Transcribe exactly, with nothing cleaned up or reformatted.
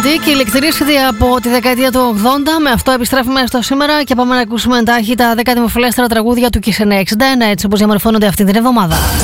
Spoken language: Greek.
Dick, ηλεκτρίσιδη από τη δεκαετία του ογδόντα. Με αυτό επιστρέφουμε στο σήμερα και πάμε να ακούσουμε εντάχει τα δέκα δημοφιλέστερα τραγούδια του Kiss εννιακόσια εξήντα ένα, έτσι όπως διαμορφώνονται αυτή την εβδομάδα.